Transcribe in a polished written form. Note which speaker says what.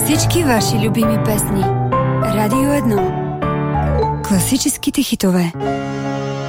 Speaker 1: Всички ваши любими песни. Радио 1. Класическите хитове.